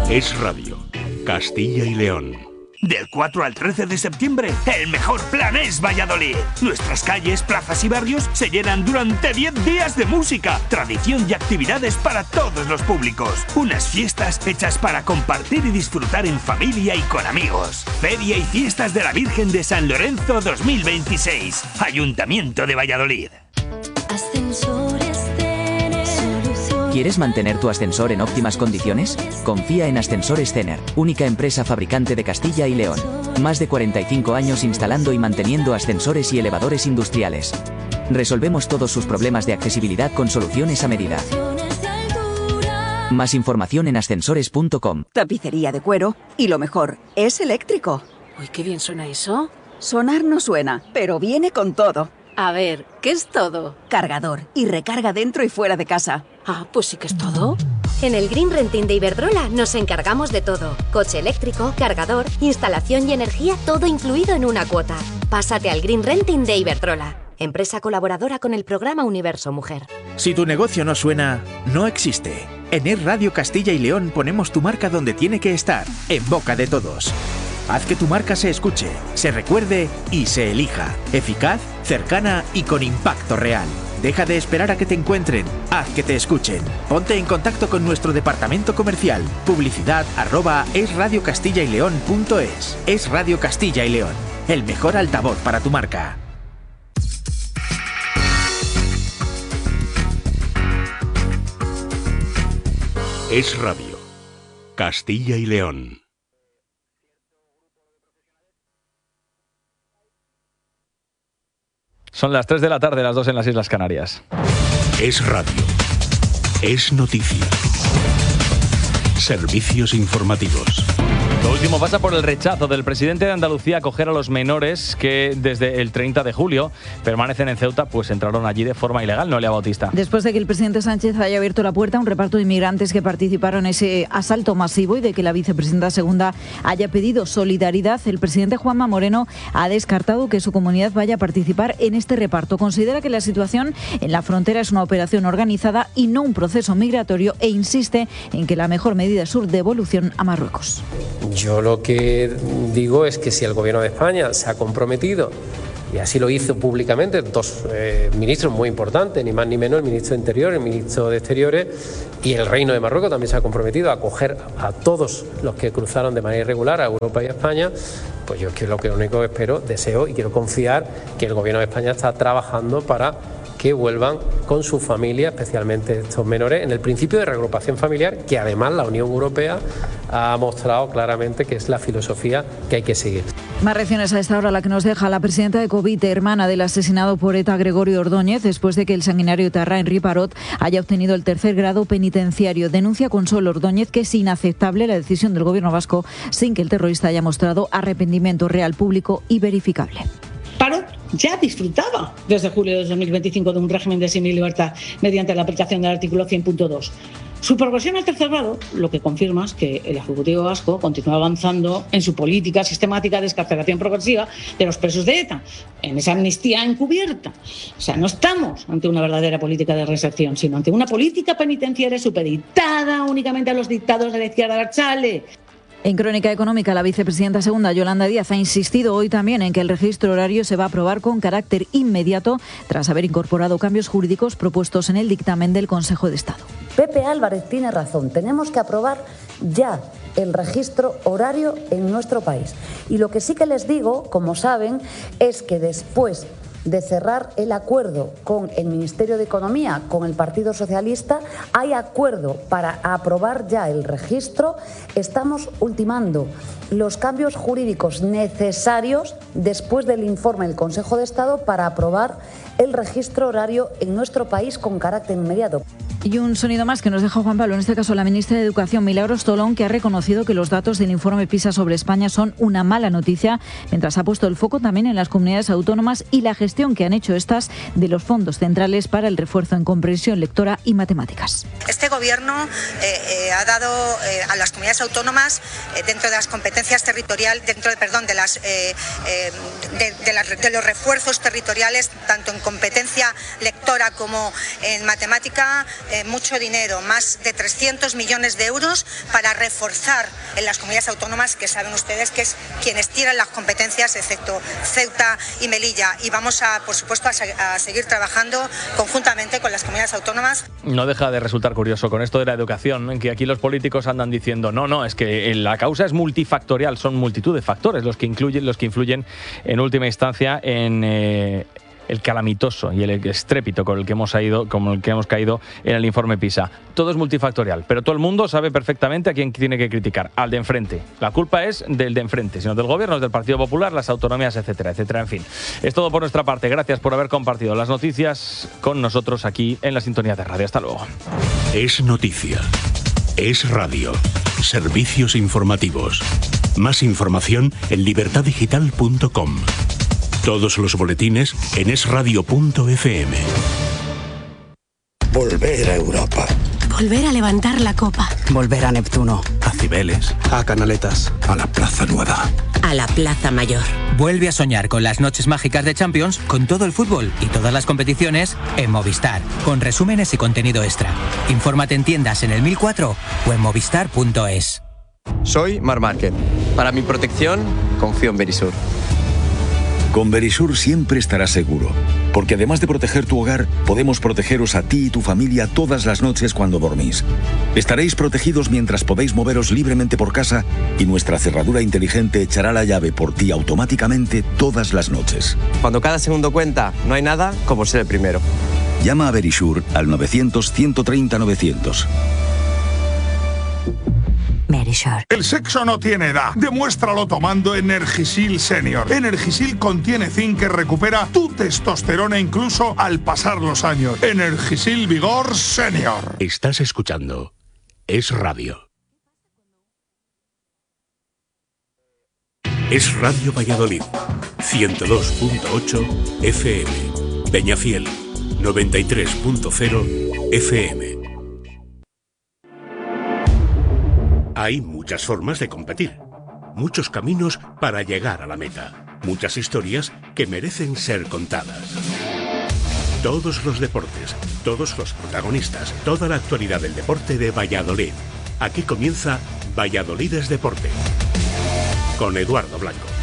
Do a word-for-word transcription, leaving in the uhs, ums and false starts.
Es Radio, Castilla y León. Del cuatro al trece de septiembre, el mejor plan es Valladolid. Nuestras calles, plazas y barrios se llenan durante diez días de música, tradición y actividades para todos los públicos. Unas fiestas hechas para compartir y disfrutar en familia y con amigos. Feria y fiestas de la Virgen de San Lorenzo dos mil veintiséis. Ayuntamiento de Valladolid. Ascensores. ¿Quieres mantener tu ascensor en óptimas condiciones? Confía en Ascensores Cener, única empresa fabricante de Castilla y León. Más de cuarenta y cinco años instalando y manteniendo ascensores y elevadores industriales. Resolvemos todos sus problemas de accesibilidad con soluciones a medida. Más información en ascensores punto com. Tapicería de cuero y lo mejor, es eléctrico. Uy, qué bien suena eso. Sonar no suena, pero viene con todo. A ver, ¿qué es todo? Cargador y recarga dentro y fuera de casa. Ah, pues sí que es todo. En el Green Renting de Iberdrola nos encargamos de todo. Coche eléctrico, cargador, instalación y energía, todo incluido en una cuota. Pásate al Green Renting de Iberdrola, empresa colaboradora con el programa Universo Mujer. Si tu negocio no suena, no existe. En Es Radio Castilla y León ponemos tu marca donde tiene que estar, en boca de todos. Haz que tu marca se escuche, se recuerde y se elija. Eficaz, cercana y con impacto real. Deja de esperar a que te encuentren, haz que te escuchen. Ponte en contacto con nuestro departamento comercial. Publicidad arroba esradiocastilla-y-león.es. Es Radio Castilla y León, el mejor altavoz para tu marca. Es Radio, Castilla y León. Son las tres de la tarde, las dos en las Islas Canarias. Es Radio. Es noticia. Servicios informativos. Lo último pasa por el rechazo del presidente de Andalucía a acoger a los menores que desde el treinta de julio permanecen en Ceuta, pues entraron allí de forma ilegal. Noelia Bautista. Después de que el presidente Sánchez haya abierto la puerta a un reparto de inmigrantes que participaron en ese asalto masivo y de que la vicepresidenta segunda haya pedido solidaridad, el presidente Juanma Moreno ha descartado que su comunidad vaya a participar en este reparto. Considera que la situación en la frontera es una operación organizada y no un proceso migratorio e insiste en que la mejor medida es su devolución a Marruecos. Yo lo que digo es que si el Gobierno de España se ha comprometido, y así lo hizo públicamente, dos eh, ministros muy importantes, ni más ni menos, el ministro de Interior, el ministro de Exteriores, y el Reino de Marruecos también se ha comprometido a acoger a todos los que cruzaron de manera irregular a Europa y a España, pues yo es que lo que único espero, deseo y quiero confiar que el Gobierno de España está trabajando para que vuelvan con su familia, especialmente estos menores, en el principio de reagrupación familiar, que además la Unión Europea ha mostrado claramente que es la filosofía que hay que seguir. Más reacciones a esta hora, la que nos deja la presidenta de COVID, hermana del asesinado por ETA Gregorio Ordóñez, después de que el sanguinario etarra Henri Parot haya obtenido el tercer grado penitenciario. Denuncia Consuelo Ordóñez que es inaceptable la decisión del Gobierno vasco sin que el terrorista haya mostrado arrepentimiento real, público y verificable. Parot ya disfrutaba desde julio de dos mil veinticinco de un régimen de semilibertad mediante la aplicación del artículo cien punto dos. Su progresión al tercer grado lo que confirma es que el Ejecutivo vasco continúa avanzando en su política sistemática de excarcelación progresiva de los presos de ETA, en esa amnistía encubierta. O sea, no estamos ante una verdadera política de reinserción, sino ante una política penitenciaria supeditada únicamente a los dictados de la izquierda abertzale. En Crónica Económica, la vicepresidenta segunda, Yolanda Díaz, ha insistido hoy también en que el registro horario se va a aprobar con carácter inmediato tras haber incorporado cambios jurídicos propuestos en el dictamen del Consejo de Estado. Pepe Álvarez tiene razón, tenemos que aprobar ya el registro horario en nuestro país. Y lo que sí que les digo, como saben, es que después de cerrar el acuerdo con el Ministerio de Economía, con el Partido Socialista, hay acuerdo para aprobar ya el registro. Estamos ultimando los cambios jurídicos necesarios después del informe del Consejo de Estado para aprobar el registro horario en nuestro país con carácter inmediato. Y un sonido más que nos deja Juan Pablo, en este caso la ministra de Educación, Milagros Tolón, que ha reconocido que los datos del informe PISA sobre España son una mala noticia, mientras ha puesto el foco también en las comunidades autónomas y la gestión que han hecho estas de los fondos centrales para el refuerzo en comprensión lectora y matemáticas. Este gobierno eh, eh, ha dado eh, a las comunidades autónomas, eh, dentro de las competencias territoriales, dentro de, perdón, de, las, eh, eh, de, de, la, de los refuerzos territoriales, tanto en competencia lectora como en matemática, eh, mucho dinero, más de trescientos millones de euros para reforzar en las comunidades autónomas, que saben ustedes que es quienes tiran las competencias, excepto Ceuta y Melilla. Y vamos a, por supuesto, a, se- a seguir trabajando conjuntamente con las comunidades autónomas. No deja de resultar curioso con esto de la educación, en que aquí los políticos andan diciendo no, no, es que la causa es multifactorial, son multitud de factores los que incluyen, los que influyen en última instancia en eh, el calamitoso y el estrépito con el que hemos ido, como el que hemos caído en el informe PISA. Todo es multifactorial, pero todo el mundo sabe perfectamente a quién tiene que criticar, al de enfrente. La culpa es del de enfrente, sino del gobierno, es del Partido Popular, las autonomías, etcétera, etcétera. En fin, es todo por nuestra parte. Gracias por haber compartido las noticias con nosotros aquí en la sintonía de radio. Hasta luego. Es noticia. Es radio. Servicios informativos. Más información en libertad digital punto com. Todos los boletines en es radio punto efe eme. Volver a Europa. Volver a levantar la copa. Volver a Neptuno. A Cibeles. A Canaletas. A la Plaza Nueva. A la Plaza Mayor. Vuelve a soñar con las noches mágicas de Champions, con todo el fútbol y todas las competiciones en Movistar, con resúmenes y contenido extra. Infórmate en tiendas en el mil cuatro o en movistar punto es. Soy Mar Márquez. Para mi protección, confío en Verisur. Con Verisur siempre estarás seguro, porque además de proteger tu hogar, podemos protegeros a ti y tu familia todas las noches cuando dormís. Estaréis protegidos mientras podéis moveros libremente por casa y nuestra cerradura inteligente echará la llave por ti automáticamente todas las noches. Cuando cada segundo cuenta, no hay nada como ser el primero. Llama a Verisur al novecientos, ciento treinta, novecientos. Verisur. El sexo no tiene edad. Demuéstralo tomando Energisil Senior. Energisil contiene zinc que recupera tu testosterona incluso al pasar los años. Energisil Vigor Senior. Estás escuchando Es Radio. Es Radio Valladolid. ciento dos punto ocho efe eme. Peñafiel. noventa y tres punto cero efe eme. Hay muchas formas de competir, muchos caminos para llegar a la meta, muchas historias que merecen ser contadas. Todos los deportes, todos los protagonistas, toda la actualidad del deporte de Valladolid. Aquí comienza Valladolid es Deporte, con Eduardo Blanco.